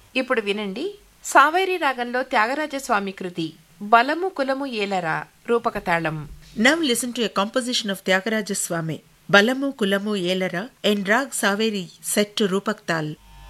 ఇప్పుడు వినండి, సావేరి రాగంలో త్యాగరాజస్వామి కృతి బలము కులము ఏలరా రూపకతాళం. Now listen to a composition of Tyagaraja Swami, Balamu Kulamu Yelara, in Rag Saveri set to Rupak Tal.